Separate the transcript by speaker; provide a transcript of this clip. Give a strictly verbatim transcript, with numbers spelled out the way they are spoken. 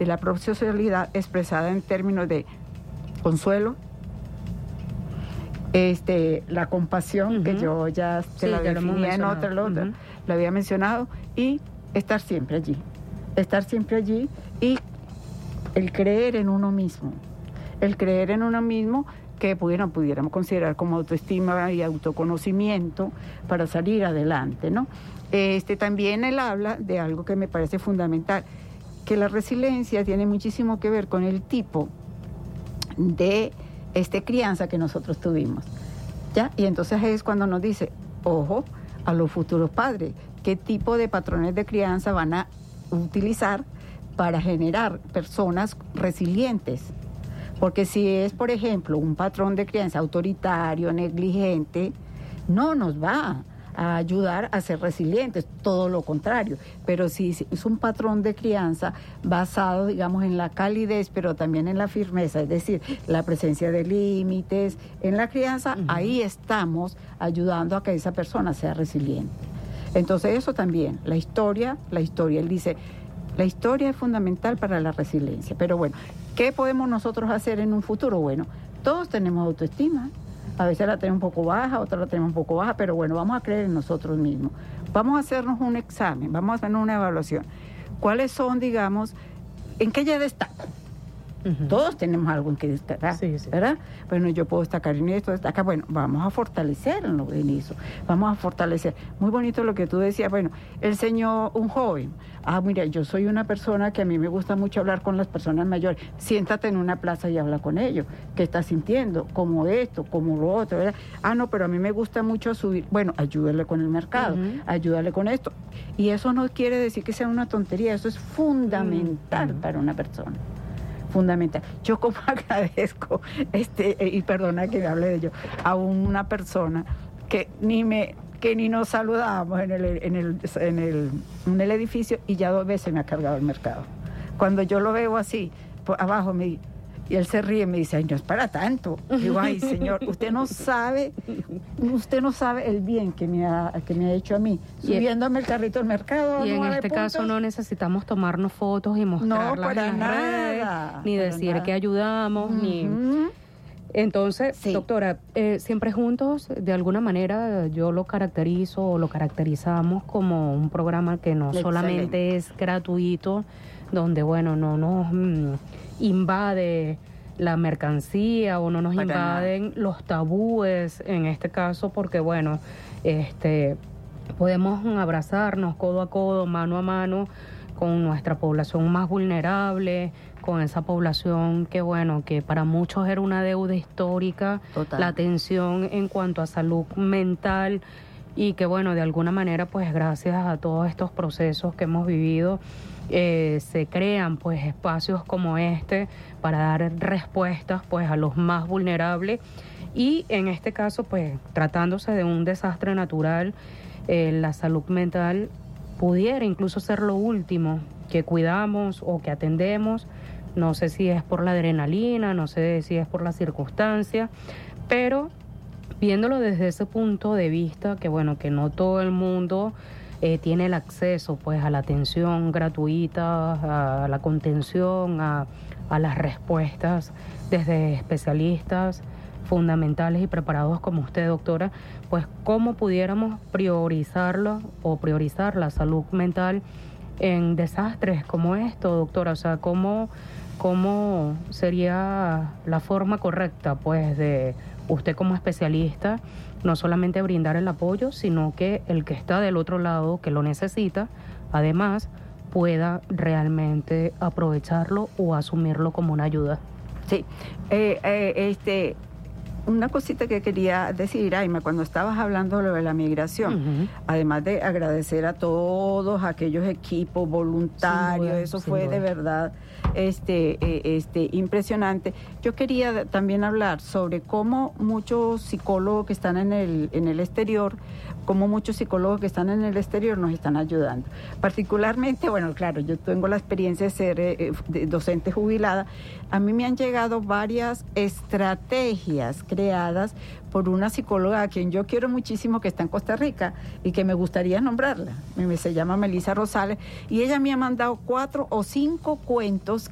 Speaker 1: de la prosocialidad expresada en términos de consuelo, este, la compasión, uh-huh. que yo ya te sí, la definía en otra, lo, uh-huh. lo había mencionado, y estar siempre allí, estar siempre allí y el creer en uno mismo, el creer en uno mismo que pudiéramos, pudiéramos considerar como autoestima y autoconocimiento para salir adelante, ¿no? Este, también él habla de algo que me parece fundamental, que la resiliencia tiene muchísimo que ver con el tipo de este, crianza que nosotros tuvimos, ¿ya? Y entonces es cuando nos dice, ojo, a los futuros padres, qué tipo de patrones de crianza van a utilizar para generar personas resilientes. Porque si es, por ejemplo, un patrón de crianza autoritario, negligente, no nos va a ayudar a ser resilientes, todo lo contrario. Pero si es un patrón de crianza basado, digamos, en la calidez, pero también en la firmeza, es decir, la presencia de límites en la crianza, uh-huh. ahí estamos ayudando a que esa persona sea resiliente. Entonces eso también, la historia, la historia, él dice, la historia es fundamental para la resiliencia. Pero bueno, ¿qué podemos nosotros hacer en un futuro? Bueno, todos tenemos autoestima. A veces la tenemos un poco baja, otra la tenemos un poco baja, pero bueno, vamos a creer en nosotros mismos. Vamos a hacernos un examen, vamos a hacernos una evaluación. ¿Cuáles son, digamos, en qué ya destaco? Uh-huh. Todos tenemos algo en que destacar, sí, sí. ¿verdad? Bueno, yo puedo destacar en esto, destacar. Bueno, vamos a fortalecer en, lo, en eso. Vamos a fortalecer. Muy bonito lo que tú decías. Bueno, el señor, un joven. Ah, mira, yo soy una persona que a mí me gusta mucho hablar con las personas mayores. Siéntate en una plaza y habla con ellos. ¿Qué estás sintiendo? Como esto, como lo otro, ¿verdad? Ah, no, pero a mí me gusta mucho subir. Bueno, ayúdale con el mercado, uh-huh. ayúdale con esto. Y eso no quiere decir que sea una tontería. Eso es fundamental uh-huh. para una persona. Fundamental. Yo como agradezco, este, y perdona que me hable de ello, a una persona que ni me, que ni nos saludábamos en el, en el, en el, en el edificio y ya dos veces me ha cargado el mercado. Cuando yo lo veo así, por abajo me y él se ríe y me dice, ay, no es para tanto. Digo, ay, señor, usted no sabe, usted no sabe el bien que me ha, que me ha hecho a mí, subiéndome el carrito al mercado.
Speaker 2: Y en este caso no necesitamos tomarnos fotos y mostrarlas
Speaker 1: no, para
Speaker 2: en las
Speaker 1: nada,
Speaker 2: redes, ni decir
Speaker 1: nada.
Speaker 2: que ayudamos, uh-huh. ni... Entonces, sí. doctora, eh, Siempre Juntos, de alguna manera yo lo caracterizo o lo caracterizamos como un programa que no Excelente. solamente es gratuito, donde, bueno, no nos mmm, invade la mercancía o no nos Para invaden nada. los tabúes, en este caso, porque, bueno, este podemos abrazarnos codo a codo, mano a mano, con nuestra población más vulnerable, con esa población que, bueno, que para muchos era una deuda histórica, Total. la atención en cuanto a salud mental, y que, bueno, de alguna manera, pues gracias a todos estos procesos que hemos vivido, eh, se crean pues espacios como este para dar respuestas pues a los más vulnerables, y en este caso, pues tratándose de un desastre natural, eh, la salud mental pudiera incluso ser lo último que cuidamos o que atendemos. No sé si es por la adrenalina, no sé si es por la circunstancia, pero viéndolo desde ese punto de vista, que bueno, que no todo el mundo eh, tiene el acceso pues a la atención gratuita, a la contención, a, a las respuestas desde especialistas fundamentales y preparados como usted, doctora, pues cómo pudiéramos priorizarlo o priorizar la salud mental en desastres como esto, doctora. O sea, cómo, cómo sería la forma correcta pues de usted como especialista no solamente brindar el apoyo, sino que el que está del otro lado, que lo necesita, además pueda realmente aprovecharlo o asumirlo como una ayuda.
Speaker 1: Sí, eh, eh, este... una cosita que quería decir, Aima, cuando estabas hablando de la migración, uh-huh. además de agradecer a todos aquellos equipos voluntarios, duda, eso fue duda. de verdad este, eh, este, impresionante. Yo quería también hablar sobre cómo muchos psicólogos que están en el, en el exterior, cómo muchos psicólogos que están en el exterior nos están ayudando. Particularmente, bueno, claro, yo tengo la experiencia de ser eh, de docente jubilada. A mí me han llegado varias estrategias creadas por una psicóloga a quien yo quiero muchísimo, que está en Costa Rica y que me gustaría nombrarla. Se llama Melissa Rosales, y ella me ha mandado cuatro o cinco cuentos